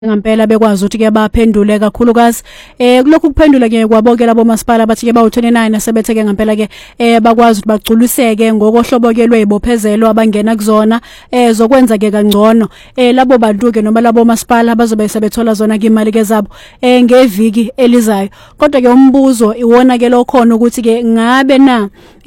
Ngempela bekwazi ukuthi ke baphendule kakhulukazi kulokhu kuphendula ke kwabokela bomasipala bathi ke bawu29 asebethe ke ngempela ke bakwazi ukuthi bagculiseke ngokohlobo ke lwezibophezelo abangena kuzona zokwenza ke kangcono labo bantu ke noma labo masipala bazobe sebethola zona ke imali ke zabo ngeviki elizayo. Kodwa ke umbuzo iwona ke lokhona ukuthi ke ngabe na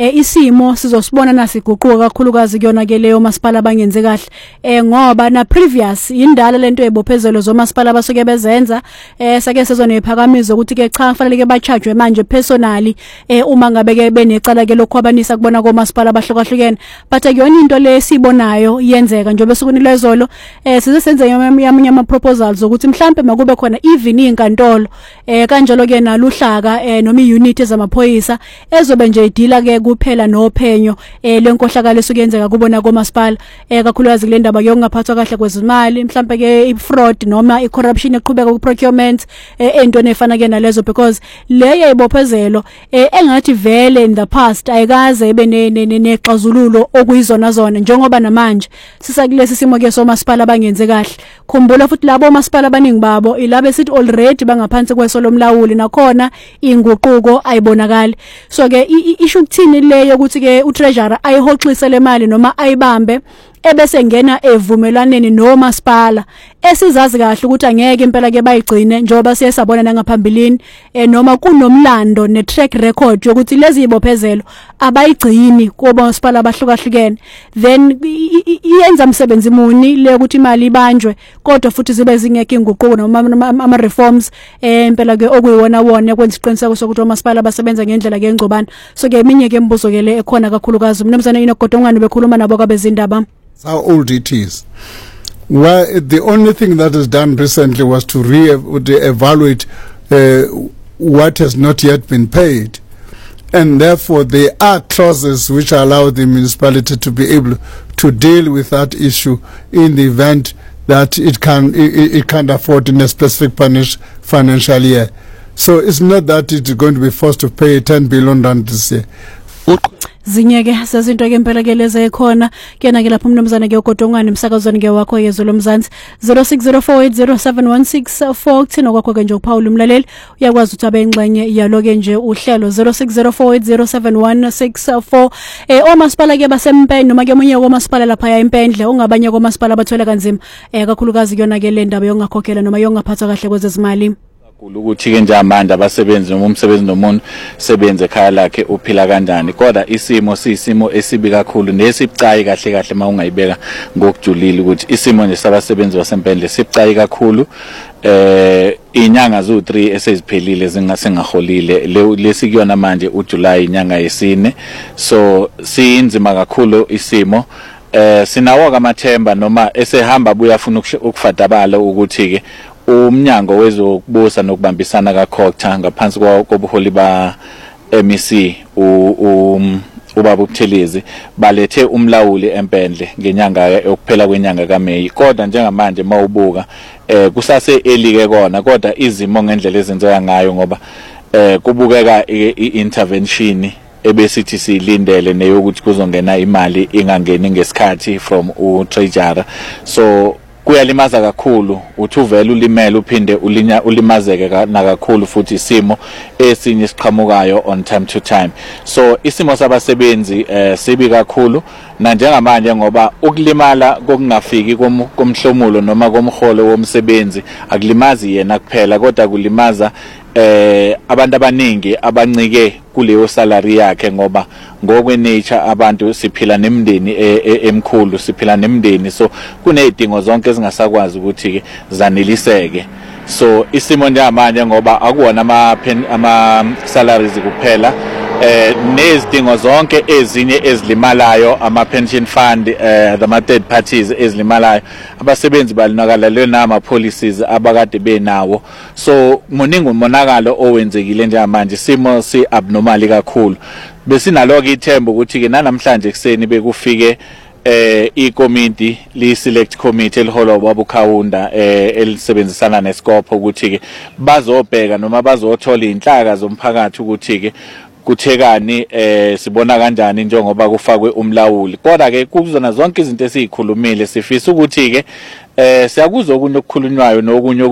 isimo sizosibona nasiguquka kakhulukazi kuyona ke leyo masipala bangenze kahle ngoba na previous indala lento ezibophezelo masipala basuke bezenza sake sezona iphakamizo ukuthi ke cha kufanele ke bachargewe manje personally uma ngabe ke benecala ke lokhwabanisa kubona komasipala abahlukahlukene but akuyona into lesibonayo yenzeka njengoba sukunilezolo size senze yamunye ama proposals ukuthi mhlambe makube khona even inkantolo kanjalo ke naluhlaka noma iunit ezamaphoyisa ezobe nje idila ke kuphela nophenyo lenkohlakalo esukuyenzeka kubona komasipala kakhulukazi kule ndaba yokungaphathwa kahle kwezimali mhlambe ke i-fraud noma i-corruption eqhubeka ku-procurement entweni efana ke nalezo because leyo ibophezelo engathi vele in the past ayikaze ibe nexazululo okuyizona zona njengoba namanje sisakulesi simo ke somasipala abangenze kahle. Khumbula futhi labo masipala abaningi babo ilabe sithi already bangaphansi kweso lomlawuli nakhona inguquko ayibonakali. So ke isho ukuthini leyo ukuthi ke u-treasurer ayihoxise le mali noma ayibambe ebese ngena evumelaneni nomasipala esizazi kahle ukuthi angeke impela ke bayigcine njengoba siyesabona nangaphambilini noma kunomlando ne track record yokuthi lezi ibophezelo abayigcini kubomasipala abahlukahlukene then iyenza umsebenzi muni le ukuthi imali ibanjwe kodwa futhi zibe zingekho inguquko noma ama reforms impela ke okuyiwona wona kwenza iqiniseko sokuthi omasipala basebenza ngendlela ke engcobana. So ke eminye ke imbuzo ke le ekhona kakhulukazi mnumzana inogodongwane bekhuluma nabo kwabezindaba. How old it is. Well, the only thing that is done recently was to evaluate what has not yet been paid. And therefore, there are clauses which allow the municipality to be able to deal with that issue in the event that it can't afford in a specific financial year. So it's not that it's going to be forced to pay 10 billion rand this year. Zinyeke sezinto ke impela ke leze ekhona kena ke lapho mnumzana ke ugodongwane umsakazweni ke wakho yezolo mzansi 0604807164 kuthina kwakho ke nje uPaul umlaleli uyakwazi ukuthi abe ingxenye yaloke nje uhlelo 0604807164 omasipala ke basempen noma ke omunye komasipala lapha ya impendle ungabanye komasipala abathola kanzima kakhulukazi kuyona ke le ndaba yongakhokhela noma yongaphatha kahle kwezezimali ukuthi ke nje amandla abasebenzi noma umsebenzi nomuntu sebenze ekhaya lakhe uphila kanjani kodwa isimo siyisimo esibi kakhulu nesibucayi kahle mawungayibeka ngokujulile ukuthi isimo nje sabasebenzi basempendle sibucayi kakhulu inyanga zo3 eseziphelile zingasengaholile lesikuyona manje uJuly inyanga yesine so sinzima kakhulu isimo sinawo amathemba noma esehamba buyafuna ukufadabala ukuthi ke umnyango wezokubusa nokubambisana kaCocta ngaphansi kobuholi ba MEC ubaba uButhelezi balethe umlawuli empendle ngenyanga yokuphela kwenyanga kaMeyi kodwa njengamanje mawubuka kusase elike kona kodwa izimo ngendlela ezenzeka ngayo ngoba kubukeka iintervention ebesithi silindele neyokuthi kuzongena imali ingangeni ngesikhathi from uTreasurer so kuyalimaza kakhulu uthi uvela ulimele uphinde ulimazeke kakhulu futhi isimo esinye siqhamukayo on time to time so isimo sabasebenzi sibi kakhulu na njengamanje ngoba ukulimala kokungafiki komhlomulo noma komholo womsebenzi akulimazi yena kuphela kodwa kulimaza abantu abaningi abancike kuleyo salary yakhe ngoba ngokwe nature abantu siphila nemndeni emkhulu siphila nemndeni so kunezidingo zonke ezingasakwazi ukuthi ke zaneliseke so isimo njengamanje ngoba akuwona ama salaries kuphela nezidingo zonke ezinye ezilimalayo ama pension fund the third parties ezilimalayo abasebenzi balinakala lena ama policies abakade benawo so muningi umonakalo owenzekile njengamanje simo si abnormal kakhulu besinaloke ithemba ukuthi ke namhlanje kuseni bekufike ikomiti li select committee eliholwa wabukhawunda elisebenzisana neScope ukuthi ke bazobheka noma bazothola inhlaka zomphakathi ukuthi ke kuthekani sibona kanjani njengoba kufakwe umlawuli kodwa ke kuzona zonke izinto esizikhulumile sifisa ukuthi ke siyakuzwa okunye okukhulunywayo nokunye